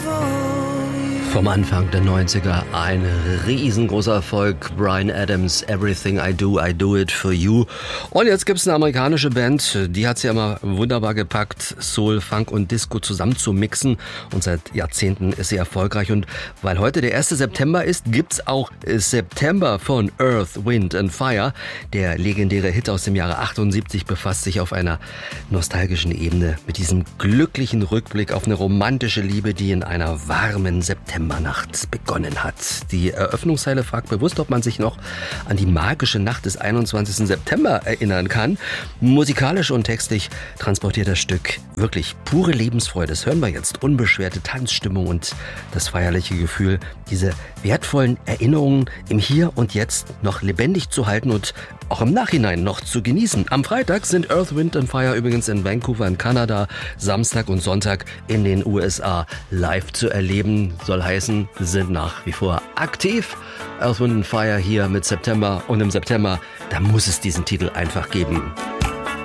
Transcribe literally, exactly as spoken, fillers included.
Vom Anfang der neunziger ein riesengroßer Erfolg. Bryan Adams, Everything I Do, I Do It For You. Und jetzt gibt's eine amerikanische Band, die hat's ja immer wunderbar gepackt, Soul, Funk und Disco zusammen zu mixen. Und seit Jahrzehnten ist sie erfolgreich. Und weil heute der erste September ist, gibt's auch September von Earth, Wind and Fire. Der legendäre Hit aus dem Jahre achtundsiebzig befasst sich auf einer nostalgischen Ebene mit diesem glücklichen Rückblick auf eine romantische Liebe, die in einer warmen Septembernacht begonnen hat. Die Eröffnungszeile fragt bewusst, ob man sich noch an die magische Nacht des einundzwanzigsten September erinnern kann. Musikalisch und textlich transportiert das Stück wirklich pure Lebensfreude. Das hören wir jetzt. Unbeschwerte Tanzstimmung und das feierliche Gefühl, diese wertvollen Erinnerungen im Hier und Jetzt noch lebendig zu halten und auch im Nachhinein noch zu genießen. Am Freitag sind Earth, Wind and Fire übrigens in Vancouver in Kanada, Samstag und Sonntag in den U S A live zu erleben. Soll heißen, sind nach wie vor aktiv. Earth, Wind and Fire hier mit September und im September, da muss es diesen Titel einfach geben.